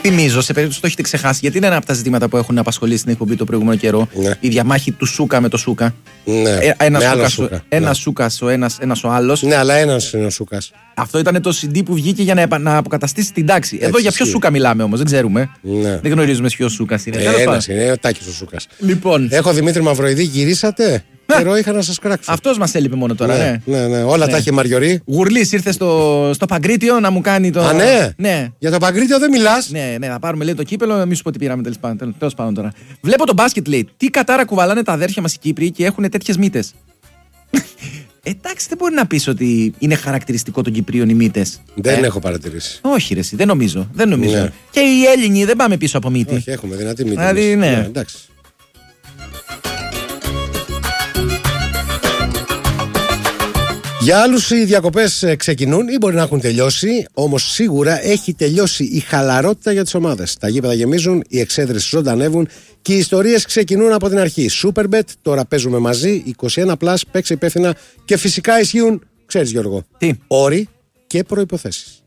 Θυμίζω, σε περίπτωση που το έχετε ξεχάσει, γιατί είναι ένα από τα ζητήματα που έχουν απασχολήσει στην εκπομπή το προηγούμενο καιρό. Ναι. Η διαμάχη του Σούκα με το Σούκα. Ναι. Ένα Σούκα ο ένας ο άλλος. Ναι, αλλά ένας είναι ο Σούκας. Αυτό ήταν το CD που βγήκε για να αποκαταστήσει την τάξη. Εδώ για ποιο Σούκα μιλάμε όμως, δεν ξέρουμε. Ναι. Δεν γνωρίζουμε ποιο Σούκα είναι. Ένας είναι, ο Τάκης ο Σούκας. Λοιπόν. Έχω Δημήτρη Μαυροειδή, γυρίσατε. Καιρό είχα να σας κράξω. Αυτός μας έλειπε μόνο τώρα, ναι. Όλα τα είχε Μαριωρή. Γουρλής ήρθε στο Παγκρίτιο να μου κάνει το. Α, ναι. Ναι. Για το Παγκρίτιο δεν μιλάς. Ναι, θα πάρουμε λέει το κύπελο, μη σου πω τι πήραμε τέλος πάντων τώρα. Βλέπω το μπάσκετ λέει. Τι κατάρα κουβαλάνε τα αδέρφια μας οι Κύπροι και έχουν τέτοιες μύτες. Εντάξει, δεν μπορεί να πεις ότι είναι χαρακτηριστικό των Κυπρίων οι μύτες. Δεν έχω παρατηρήσει. Όχι, ρε, δεν νομίζω. Ναι. Και οι Έλληνοι δεν πάμε πίσω από μύτη. Όχι, έχουμε δυνατή μύτη. Δηλαδή, ναι. Εντάξει. Για άλλους οι διακοπές ξεκινούν ή μπορεί να έχουν τελειώσει, όμως σίγουρα έχει τελειώσει η χαλαρότητα για τις ομάδες. Τα γήπεδα γεμίζουν, οι εξέδρες ζωντανεύουν και οι ιστορίες ξεκινούν από την αρχή. Superbet, τώρα παίζουμε μαζί, 21+, παίξε υπεύθυνα και φυσικά ισχύουν, ξέρεις Γιώργο, Τι? όροι και προϋποθέσεις.